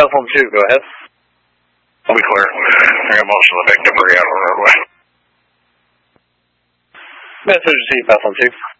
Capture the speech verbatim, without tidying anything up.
Bethlehem two, go ahead. I'll be clear. I got most of the big debris out of the roadway. Message to Bethlehem two.